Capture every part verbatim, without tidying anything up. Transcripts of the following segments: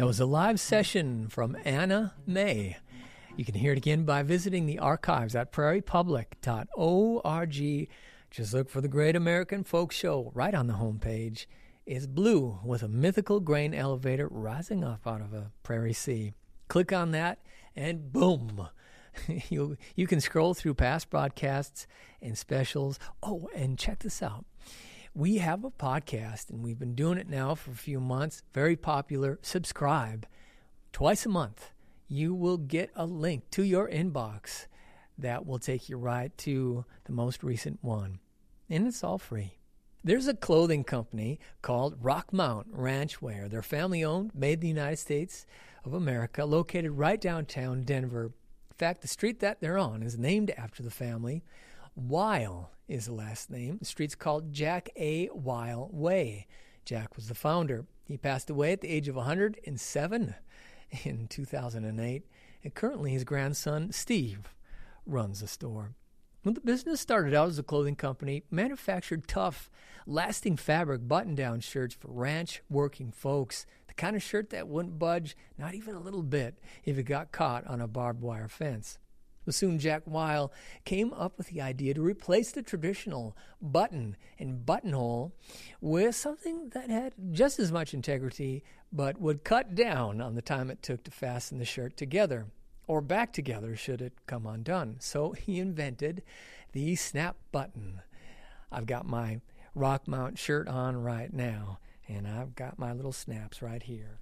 That was a live session from Anna May. You can hear it again by visiting the archives at prairie public dot org. Just look for the Great American Folk Show right on the homepage. It's blue with a mythical grain elevator rising up out of a prairie sea. Click on that and boom. you you can scroll through past broadcasts and specials. Oh, and check this out. We have a podcast, and we've been doing it now for a few months. Very popular. Subscribe. Twice a month, you will get a link to your inbox that will take you right to the most recent one. And it's all free. There's a clothing company called Rockmount Ranchwear. They're family-owned, made in the United States of America, located right downtown Denver. In fact, the street that they're on is named after the family. Weil is the last name. The street's called Jack A. Weil Way. Jack was the founder. He passed away at the age of one hundred seven in two thousand eight, and currently his grandson, Steve, runs the store. When the business started out as a clothing company, manufactured tough, lasting fabric button-down shirts for ranch working folks, the kind of shirt that wouldn't budge not even a little bit if it got caught on a barbed wire fence. But soon Jack Weil came up with the idea to replace the traditional button and buttonhole with something that had just as much integrity but would cut down on the time it took to fasten the shirt together, or back together should it come undone. So he invented the snap button. I've got my Rockmount shirt on right now, and I've got my little snaps right here.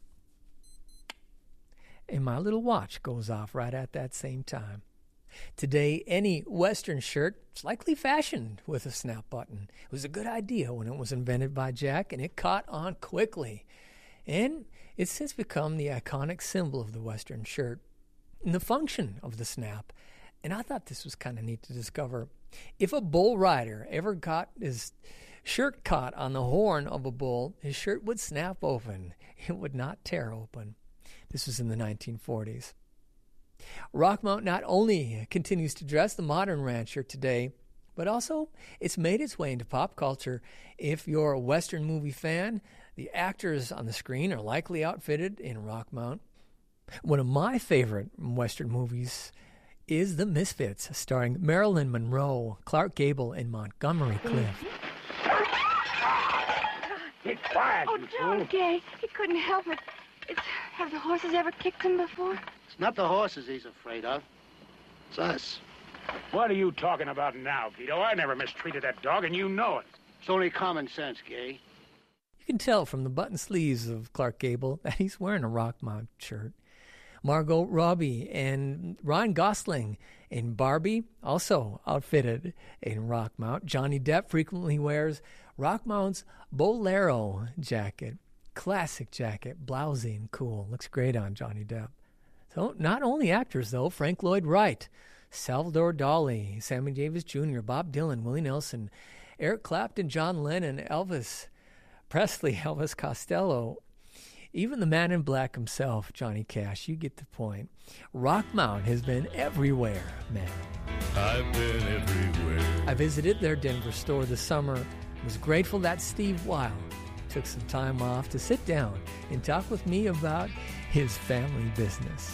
And my little watch goes off right at that same time. Today, any Western shirt is likely fashioned with a snap button. It was a good idea when it was invented by Jack, and it caught on quickly. And it's since become the iconic symbol of the Western shirt. And the function of the snap, and I thought this was kind of neat to discover. If a bull rider ever got his shirt caught on the horn of a bull, his shirt would snap open. It would not tear open. This was in the nineteen forties. Rockmount not only continues to dress the modern rancher today, but also it's made its way into pop culture. If you're a Western movie fan, the actors on the screen are likely outfitted in Rockmount. One of my favorite Western movies is The Misfits, starring Marilyn Monroe, Clark Gable, and Montgomery Clift. Get quiet, Oh, you don't, fool. Gay. He couldn't help it. It's, have the horses ever kicked him before? It's not the horses he's afraid of. It's us. What are you talking about now, Vito? I never mistreated that dog, and you know it. It's only common sense, Gay. You can tell from the button sleeves of Clark Gable that he's wearing a Rockmount shirt. Margot Robbie and Ryan Gosling in Barbie, also outfitted in Rockmount. Johnny Depp frequently wears Rockmount's Bolero jacket. Classic jacket, blousy and cool. Looks great on Johnny Depp. So not only actors, though. Frank Lloyd Wright, Salvador Dali, Sammy Davis Junior, Bob Dylan, Willie Nelson, Eric Clapton, John Lennon, Elvis Presley, Elvis Costello, even the man in black himself, Johnny Cash. You get the point. Rockmount has been everywhere, man. I've been everywhere. I visited their Denver store this summer. Was grateful that Steve Weil took some time off to sit down and talk with me about his family business.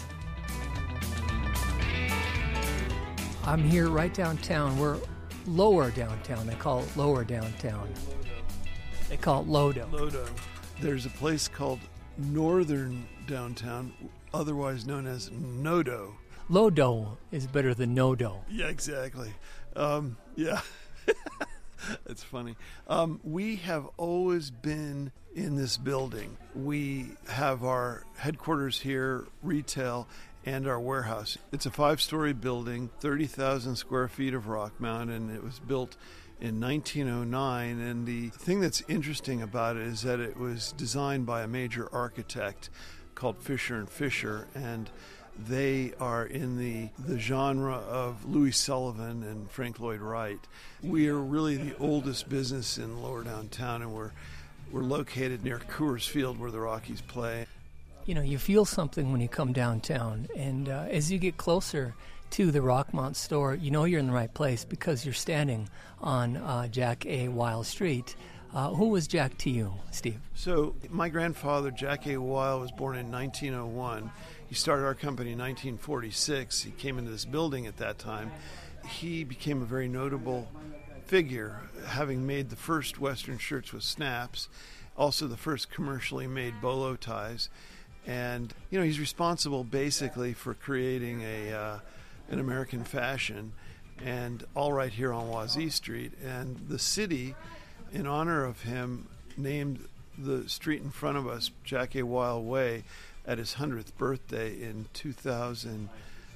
I'm here right downtown. We're lower downtown. They call it lower downtown. They call it Lodo. Lodo. There's a place called Northern Downtown, otherwise known as Nodo. Lodo is better than Nodo. Yeah, exactly. Um, yeah. That's funny. Um, we have always been in this building. We have our headquarters here, retail, and our warehouse. It's a five-story building, thirty thousand square feet of Rockmount, and it was built in nineteen oh nine. And the thing that's interesting about it is that it was designed by a major architect called Fisher and Fisher, and they are in the, the genre of Louis Sullivan and Frank Lloyd Wright. We are really the oldest business in lower downtown, and we're we're located near Coors Field where the Rockies play. You know, you feel something when you come downtown, and uh, as you get closer to the Rockmount store, you know you're in the right place because you're standing on uh, Jack A. Weil Street, Uh, who was Jack to you, Steve? So my grandfather, Jack A. Weil, was born in nineteen oh one. He started our company in nineteen forty-six. He came into this building at that time. He became a very notable figure, having made the first Western shirts with snaps, also the first commercially made bolo ties. And, you know, he's responsible basically for creating a uh, an American fashion, and all right here on Wazee Street. And the city, in honor of him, named the street in front of us Jack A. Weil Way at his hundredth birthday in two thousand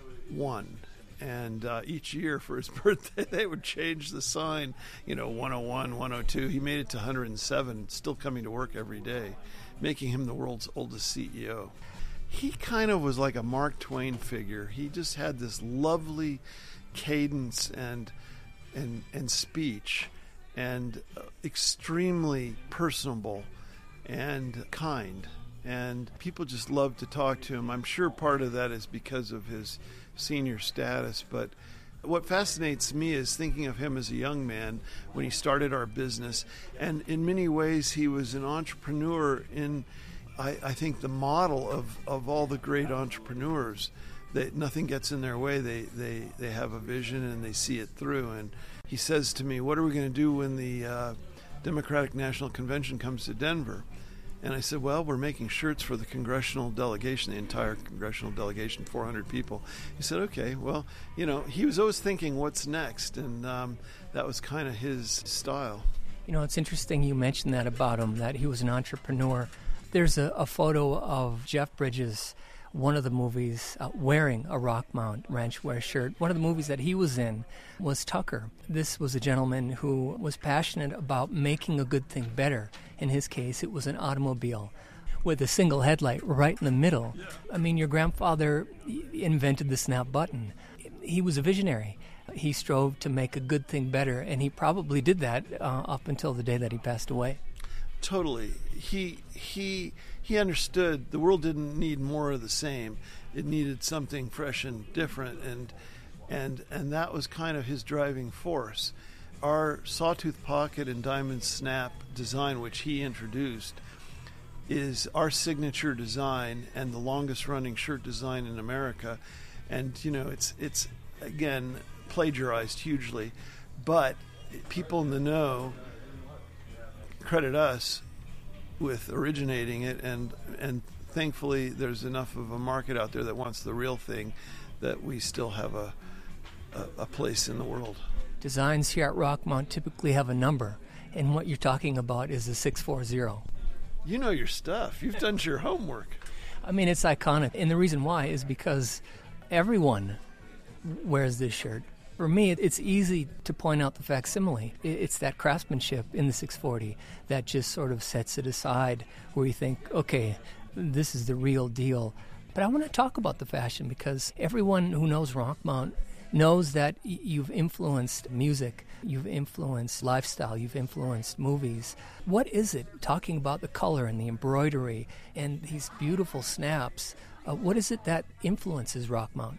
one. And uh, each year for his birthday, they would change the sign, you know, one oh one, one oh two. He made it to one hundred seven, still coming to work every day, making him the world's oldest C E O. He kind of was like a Mark Twain figure. He just had this lovely cadence and and and speech, and uh, extremely personable and kind. And people just loved to talk to him. I'm sure part of that is because of his senior status, but what fascinates me is thinking of him as a young man when he started our business, and in many ways he was an entrepreneur in, I, I think, the model of, of all the great entrepreneurs, that nothing gets in their way. They, they, they have a vision and they see it through. And he says to me, what are we going to do when the uh, Democratic National Convention comes to Denver? And I said, well, we're making shirts for the congressional delegation, the entire congressional delegation, four hundred people. He said, okay, well, you know, he was always thinking what's next, and um, that was kind of his style. You know, it's interesting you mentioned that about him, that he was an entrepreneur. There's a, a photo of Jeff Bridges, one of the movies, uh, wearing a Rockmount Ranchwear shirt. One of the movies that he was in was Tucker. This was a gentleman who was passionate about making a good thing better. In his case, it was an automobile with a single headlight right in the middle. I mean, your grandfather invented the snap button. He was a visionary. He strove to make a good thing better, and he probably did that uh, up until the day that he passed away. Totally. He he he understood the world didn't need more of the same. It needed something fresh and different, and and and that was kind of his driving force. Our Sawtooth Pocket and Diamond Snap design, which he introduced, is our signature design and the longest running shirt design in America. And you know, it's it's again plagiarized hugely, but people in the know credit us with originating it, and and thankfully there's enough of a market out there that wants the real thing that we still have a a, a place in the world. Designs here at Rockmount typically have a number, and what you're talking about is a six forty. You know your stuff. You've done your homework. I mean, it's iconic, and the reason why is because everyone wears this shirt. For me, it's easy to point out the facsimile. It's that craftsmanship in the six forty that just sort of sets it aside, where you think, okay, this is the real deal. But I want to talk about the fashion, because everyone who knows Rockmount knows that you've influenced music, you've influenced lifestyle, you've influenced movies. What is it, talking about the color and the embroidery and these beautiful snaps, uh, what is it that influences Rockmount?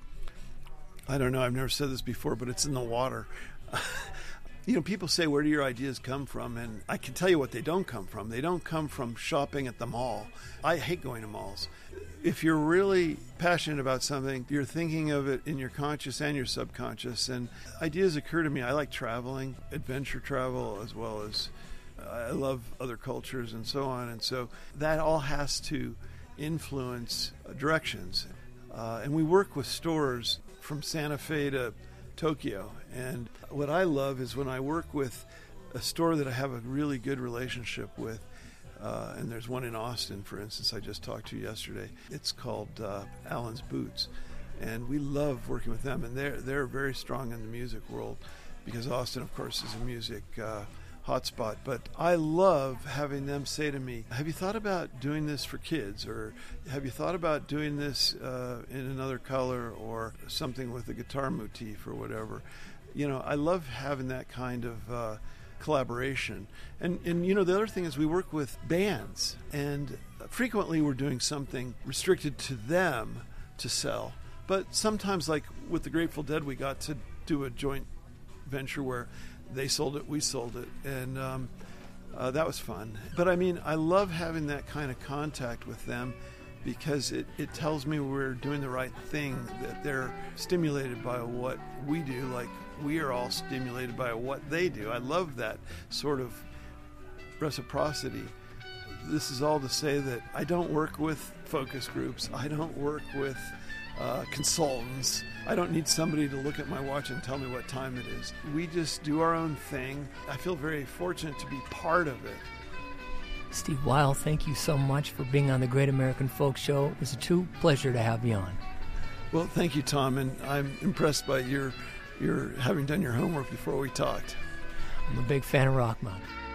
I don't know. I've never said this before, but it's in the water. You know, people say, where do your ideas come from? And I can tell you what they don't come from. They don't come from shopping at the mall. I hate going to malls. If you're really passionate about something, you're thinking of it in your conscious and your subconscious. And ideas occur to me. I like traveling, adventure travel, as well as I love other cultures and so on. And so that all has to influence directions. Uh, and we work with stores from Santa Fe to Tokyo. And what I love is when I work with a store that I have a really good relationship with, uh, and there's one in Austin, for instance, I just talked to yesterday. It's called uh, Allen's Boots. And we love working with them. And they're, they're very strong in the music world, because Austin, of course, is a music uh, hotspot. But I love having them say to me, have you thought about doing this for kids? Or have you thought about doing this uh, in another color, or something with a guitar motif or whatever? You know, I love having that kind of uh, collaboration. And, and, you know, the other thing is we work with bands, and frequently we're doing something restricted to them to sell. But sometimes, like with the Grateful Dead, we got to do a joint venture where they sold it, we sold it. And um, Uh, that was fun. But I mean, I love having that kind of contact with them because it, it tells me we're doing the right thing, that they're stimulated by what we do, like we are all stimulated by what they do. I love that sort of reciprocity. This is all to say that I don't work with focus groups. I don't work with uh, consultants. I don't need somebody to look at my watch and tell me what time it is. We just do our own thing. I feel very fortunate to be part of it. Steve Weil, thank you so much for being on the Great American Folk Show. It was a true pleasure to have you on. Well, thank you, Tom, and I'm impressed by your your having done your homework before we talked. I'm a big fan of Rockmount.